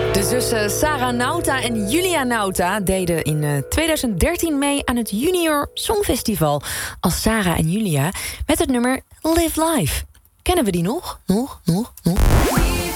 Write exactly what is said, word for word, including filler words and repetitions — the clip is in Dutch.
De zussen Sarah Nauta en Julia Nauta deden in uh, twintig dertien mee aan het Junior Songfestival als Sarah en Julia met het nummer Live Life. Kennen we die nog? Nog? Nog? Nog?